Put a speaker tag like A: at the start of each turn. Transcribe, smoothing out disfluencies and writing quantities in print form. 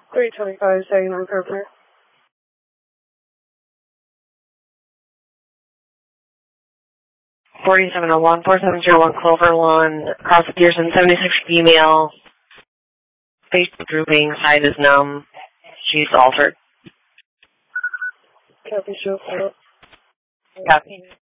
A: 325, saying on Purple.
B: 4701, 4701 Clover Lawn, Cross Pearson, 76 female, face drooping, side is numb, she's altered.
A: Copy, show.
B: Copy.